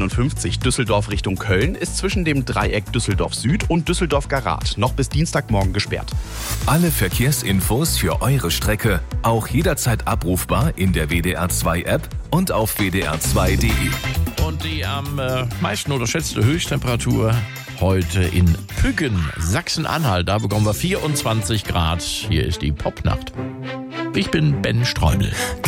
59 Düsseldorf Richtung Köln ist zwischen dem Dreieck Düsseldorf Süd und Düsseldorf Garath noch bis Dienstagmorgen gesperrt. Alle Verkehrsinfos für eure Strecke auch jederzeit abrufbar in der WDR2-App und auf wdr2.de. Und die am meisten unterschätzte Höchsttemperatur heute in Püggen, Sachsen-Anhalt. Da bekommen wir 24 Grad. Hier ist die Popnacht. Ich bin Ben Streubel.